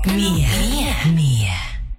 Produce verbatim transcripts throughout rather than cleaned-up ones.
Mía. Mía. Mía.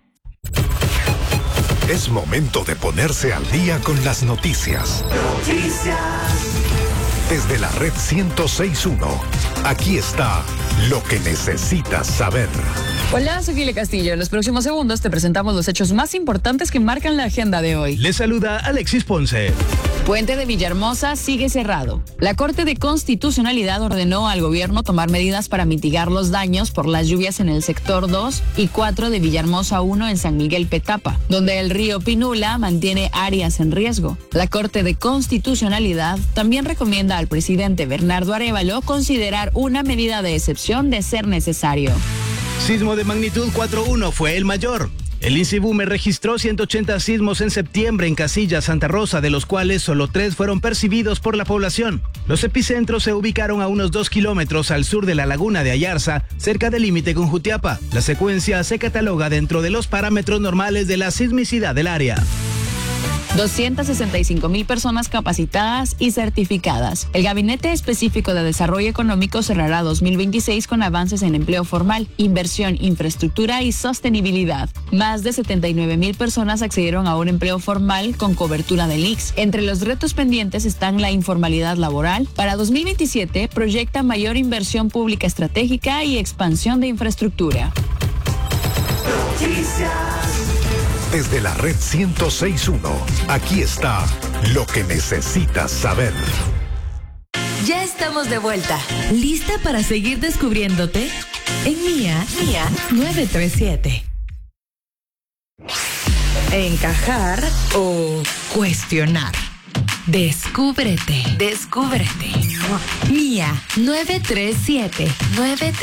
Es momento de ponerse al día con las noticias. Noticias. Desde la red ciento seis punto uno, aquí está lo que necesitas saber. Hola, soy Gile Castillo. En los próximos segundos te presentamos los hechos más importantes que marcan la agenda de hoy. Les saluda Alexis Ponce. Puente de Villahermosa sigue cerrado. La Corte de Constitucionalidad ordenó al gobierno tomar medidas para mitigar los daños por las lluvias en el sector dos y cuatro de Villahermosa uno en San Miguel Petapa, donde el río Pinula mantiene áreas en riesgo. La Corte de Constitucionalidad también recomienda al presidente Bernardo Arévalo considerar una medida de excepción de ser necesario. Sismo de magnitud cuatro punto uno fue el mayor. El INSIBUME registró ciento ochenta sismos en septiembre en Casillas, Santa Rosa, de los cuales solo tres fueron percibidos por la población. Los epicentros se ubicaron a unos dos kilómetros al sur de la laguna de Ayarza, cerca del límite con Jutiapa. La secuencia se cataloga dentro de los parámetros normales de la sismicidad del área. doscientas sesenta y cinco mil personas capacitadas y certificadas. El Gabinete Específico de Desarrollo Económico cerrará dos mil veintiséis con avances en empleo formal, inversión, infraestructura y sostenibilidad. Más de setenta y nueve mil personas accedieron a un empleo formal con cobertura del I X S. Entre los retos pendientes están la informalidad laboral. Para dos mil veintisiete proyecta mayor inversión pública estratégica y expansión de infraestructura. Noticias. Desde la red ciento seis punto uno, aquí está lo que necesitas saber. Ya estamos de vuelta. ¿Lista para seguir descubriéndote? En Mía, Mía nueve tres siete. Encajar o cuestionar. Descúbrete. Descúbrete. Mía nueve tres siete. nueve